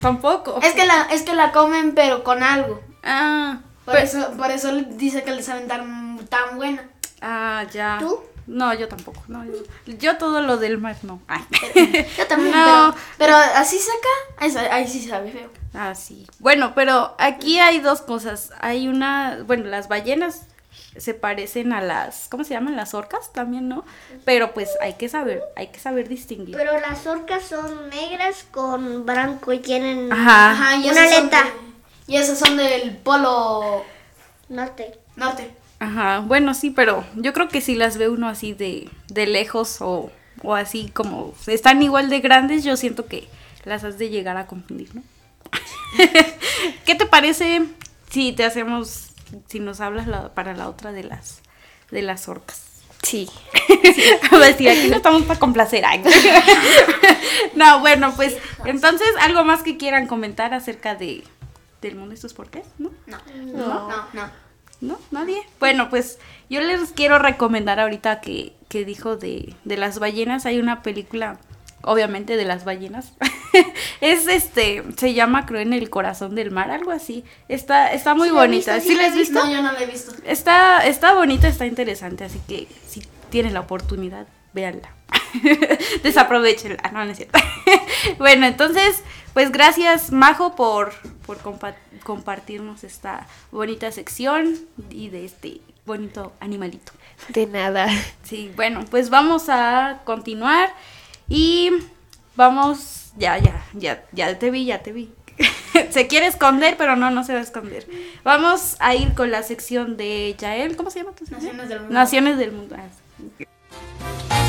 Tampoco. Es que la comen, pero con algo. Por Pero- eso dice que les saben tan buena. Ya. ¿Tú? No, yo tampoco. No, yo todo lo del mar no. Ay. Yo también, No. pero así seca, ahí sí sabe feo. Sí. Bueno, pero aquí hay dos cosas. Hay las ballenas se parecen a las, ¿cómo se llaman? Las orcas también, ¿no? Pero pues hay que saber distinguir. Pero las orcas son negras con blanco y tienen Ajá. Y una esas son aleta. y esas son del polo norte. norte. Ajá, bueno, sí, pero yo creo que si las ve uno así de lejos o así como están igual de grandes, yo siento que las has de llegar a confundir, ¿no? ¿Qué te parece si nos hablas para la otra de las orcas? Sí. A ver, sí, aquí no estamos para complacer. Ay. No, bueno, pues entonces algo más que quieran comentar acerca del mundo de estos porqués, ¿no? ¿No? ¿Nadie? Bueno, pues yo les quiero recomendar ahorita que dijo de las ballenas. Hay una película, obviamente, de las ballenas. Se llama, creo, En el corazón del mar, algo así. Está muy Sí la he bonita. visto, ¿Sí la has visto? No, yo no la he visto. Está bonita, está interesante, así que si tienen la oportunidad, véanla. Desaprovechenla, no es cierto. Bueno, entonces, pues gracias, Majo, por compartirnos esta bonita sección y de este bonito animalito. De nada. Sí, bueno, pues vamos a continuar y vamos, ya te vi. Se quiere esconder, pero no se va a esconder. Vamos a ir con la sección de Yael, ¿cómo se llama tu sección? Naciones del mundo. Naciones del mundo.